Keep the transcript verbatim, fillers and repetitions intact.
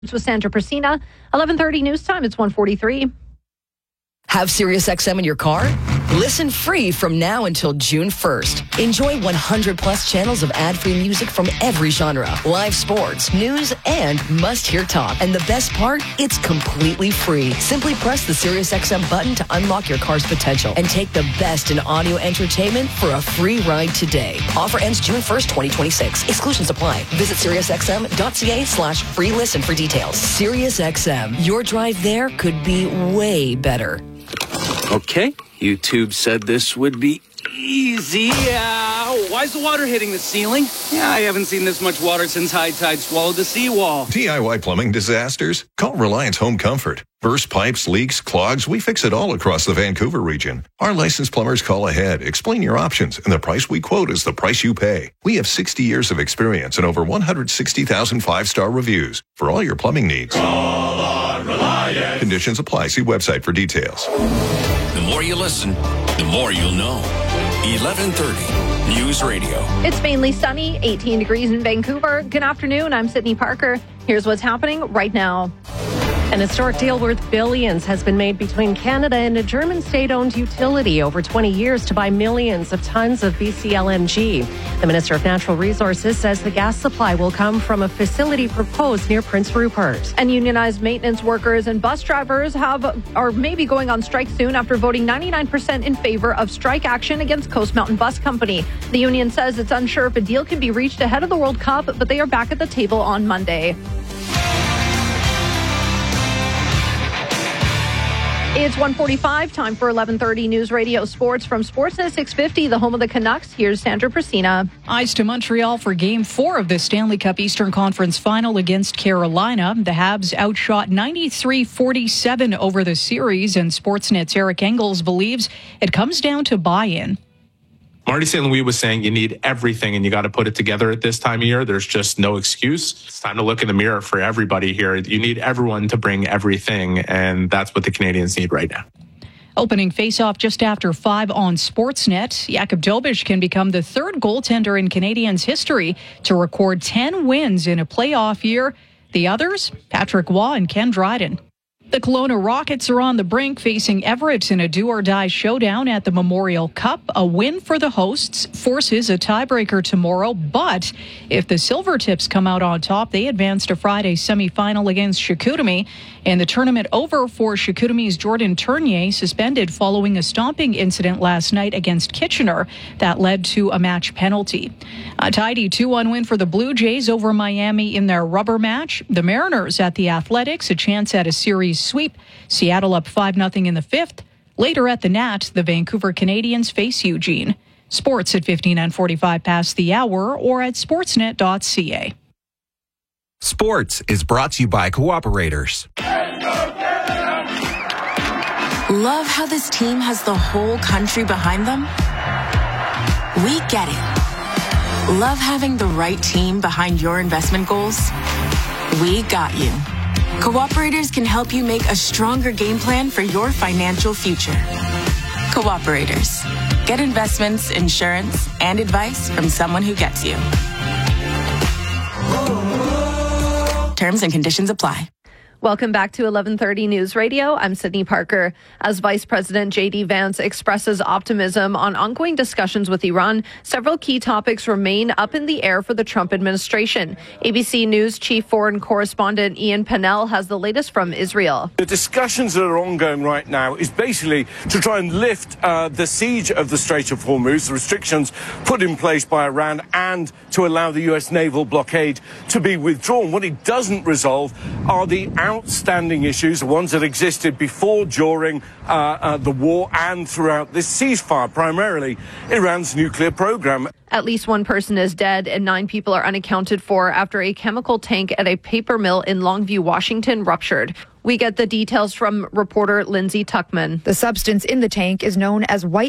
With Sandra Persina, eleven thirty news time. It's one forty-three. Have SiriusXM in your car? Listen free from now until June first. Enjoy one hundred plus channels of ad-free music from every genre, live sports, news, and must-hear talk. And the best part? It's completely free. Simply press the SiriusXM button to unlock your car's potential and take the best in audio entertainment for a free ride today. Offer ends June first, twenty twenty-six. Exclusions apply. Visit SiriusXM.ca slash free listen for details. SiriusXM. Your drive there could be way better. Okay, YouTube said this would be easy. Uh, why is the water hitting the ceiling? Yeah, I haven't seen this much water since high tide swallowed the seawall. D I Y plumbing disasters? Call Reliance Home Comfort. Burst pipes, leaks, clogs, we fix it all across the Vancouver region. Our licensed plumbers call ahead, explain your options, and the price we quote is the price you pay. We have sixty years of experience and over one hundred sixty thousand five-star reviews for all your plumbing needs. Call on Reliance. Conditions apply. See website for details. The more you listen, the more you'll know. eleven thirty News Radio. It's mainly sunny, eighteen degrees in Vancouver. Good afternoon. I'm Sydney Parker. Here's what's happening right now. An historic deal worth billions has been made between Canada and a German state-owned utility over twenty years to buy millions of tons of B C L N G. The Minister of Natural Resources says the gas supply will come from a facility proposed near Prince Rupert. And unionized maintenance workers and bus drivers have are maybe going on strike soon after voting ninety-nine percent in favor of strike action against Coast Mountain Bus Company. The union says it's unsure if a deal can be reached ahead of the World Cup, but they are back at the table on Monday. It's one forty-five, time for eleven thirty News Radio Sports from Sportsnet six fifty, the home of the Canucks. Here's Sandra Persina. Ice to Montreal for Game four of the Stanley Cup Eastern Conference Final against Carolina. The Habs outshot ninety-three forty-seven over the series, and Sportsnet's Eric Engels believes it comes down to buy-in. Marty Saint Louis was saying you need everything and you got to put it together at this time of year. There's just no excuse. It's time to look in the mirror for everybody here. You need everyone to bring everything, and that's what the Canadians need right now. Opening face-off just after five on Sportsnet, Jakub Dobeš can become the third goaltender in Canadians history to record ten wins in a playoff year. The others, Patrick Waugh and Ken Dryden. The Kelowna Rockets are on the brink, facing Everett in a do-or-die showdown at the Memorial Cup. A win for the hosts forces a tiebreaker tomorrow, but if the Silvertips come out on top, they advance to Friday's semifinal against Chicoutimi. And the tournament over for Chicoutimi's Jordan Tournier, suspended following a stomping incident last night against Kitchener that led to a match penalty. A tidy two one win for the Blue Jays over Miami in their rubber match. The Mariners at the Athletics, a chance at a series sweep. Seattle up five nothing in the fifth. Later at the Nat, the Vancouver Canadians face Eugene. Sports at fifteen and forty-five past the hour or at sportsnet dot c a. Sports is brought to you by Cooperators. Love how this team has the whole country behind them? We get it. Love having the right team behind your investment goals? We got you. Cooperators can help you make a stronger game plan for your financial future. Cooperators. Get investments, insurance, and advice from someone who gets you. Terms and conditions apply. Welcome back to eleven thirty News Radio. I'm Sydney Parker. As Vice President J D Vance expresses optimism on ongoing discussions with Iran, several key topics remain up in the air for the Trump administration. A B C News Chief Foreign Correspondent Ian Pennell has the latest from Israel. The discussions that are ongoing right now is basically to try and lift uh, the siege of the Strait of Hormuz, the restrictions put in place by Iran, and to allow the U S naval blockade to be withdrawn. What it doesn't resolve are the outstanding issues, the ones that existed before, during uh, uh, the war and throughout this ceasefire, primarily Iran's nuclear program. At least one person is dead and nine people are unaccounted for after a chemical tank at a paper mill in Longview, Washington ruptured. We get the details from reporter Lindsay Tuckman. The substance in the tank is known as white